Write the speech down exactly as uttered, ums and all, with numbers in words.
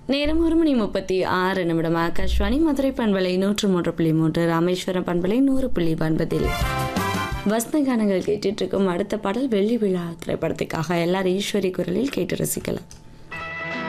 நேரம் ஒரு மணி முப்பத்தி ஆறு நிமிடம். ஆகாஷ்வாணி மதுரை பண்பலை நூற்று மூன்று புள்ளி மூன்று, ராமேஸ்வரம் பண்பலை நூறு புள்ளி ஒன்பதில் வசந்த கானங்கள் கேட்டுட்டு இருக்கும் அடுத்த பாடல் வெள்ளி விழா திரைப்படத்துக்காக. எல்லாரும் ஈஸ்வரி குரலில் கேட்டு ரசிக்கலாம்.